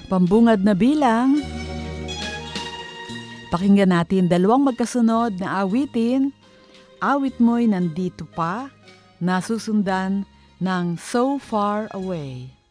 Pambungad na bilang. Pakinggan natin dalawang magkasunod na awitin. Awit mo'y nandito pa, nasusundan ng So Far Away.